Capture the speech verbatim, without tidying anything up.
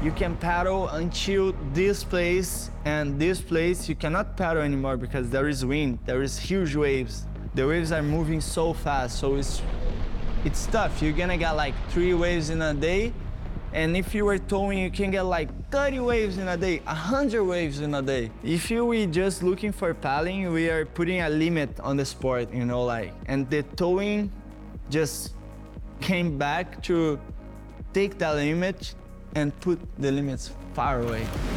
you can paddle until this place, and this place you cannot paddle anymore because there is wind, there is huge waves. The waves are moving so fast, so it's it's tough. You're gonna get like three waves in a day, and if you were towing, you can get like thirty waves in a day, one hundred waves in a day. If you were just looking for paddling, we are putting a limit on the sport, you know, like, and the towing just came back to take that limit and put the limits far away.